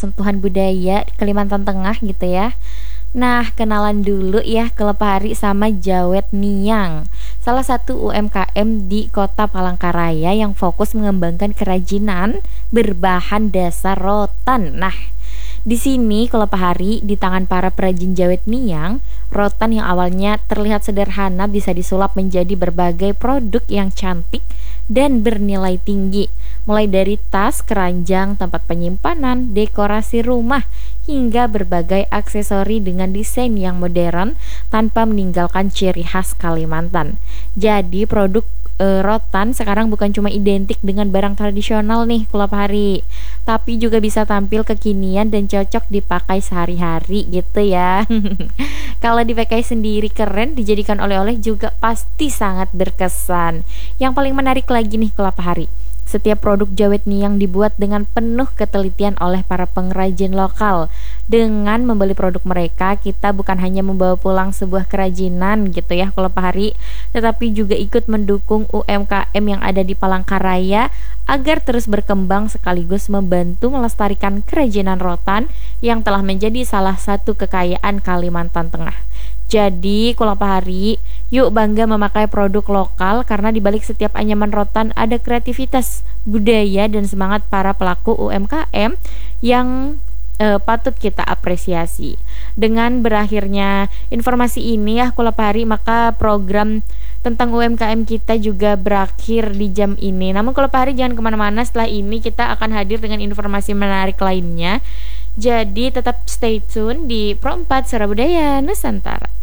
sentuhan budaya Kalimantan Tengah gitu ya. Nah, kenalan dulu ya Kelepari sama Jawet Niang, salah satu UMKM di Kota Palangkaraya yang fokus mengembangkan kerajinan berbahan dasar rotan. Nah, di sini Kelepari di tangan para perajin Jawet Niang, rotan yang awalnya terlihat sederhana bisa disulap menjadi berbagai produk yang cantik dan bernilai tinggi, mulai dari tas, keranjang, tempat penyimpanan, dekorasi rumah, hingga berbagai aksesori dengan desain yang modern tanpa meninggalkan ciri khas Kalimantan. Jadi produk rotan sekarang bukan cuma identik dengan barang tradisional nih Kelepari, tapi juga bisa tampil kekinian dan cocok dipakai sehari-hari gitu ya. Kalau dipakai sendiri keren, dijadikan oleh-oleh juga pasti sangat berkesan. Yang paling menarik lagi nih Kelepari, setiap produk Jawet Niang dibuat dengan penuh ketelitian oleh para pengrajin lokal. Dengan membeli produk mereka, kita bukan hanya membawa pulang sebuah kerajinan gitu ya Kelepari, tetapi juga ikut mendukung UMKM yang ada di Palangkaraya agar terus berkembang sekaligus membantu melestarikan kerajinan rotan yang telah menjadi salah satu kekayaan Kalimantan Tengah. Jadi Kelepari, yuk bangga memakai produk lokal karena di balik setiap anyaman rotan ada kreativitas, budaya dan semangat para pelaku UMKM yang patut kita apresiasi. Dengan berakhirnya informasi ini ya Kelepari, maka program tentang UMKM kita juga berakhir di jam ini. Namun Kelepari jangan kemana-mana, setelah ini kita akan hadir dengan informasi menarik lainnya. Jadi tetap stay tune di Pro 4 Suara Budaya Nusantara.